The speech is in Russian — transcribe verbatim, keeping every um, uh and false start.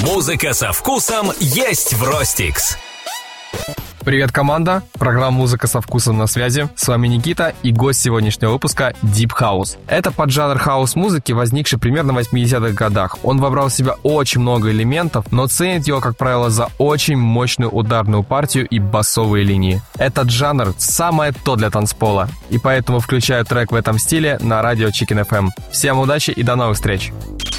Музыка со вкусом есть в Ростикс. Привет, команда! Программа «Музыка со вкусом» на связи. С вами Никита и гость сегодняшнего выпуска Deep House. Это поджанр хаус-музыки, возникший примерно в восьмидесятых годах. Он вобрал в себя очень много элементов, но ценит его, как правило, за очень мощную ударную партию и басовые линии. Этот жанр самое то для танцпола, и поэтому включаю трек в этом стиле на радио Chicken эф эм. Всем удачи и до новых встреч!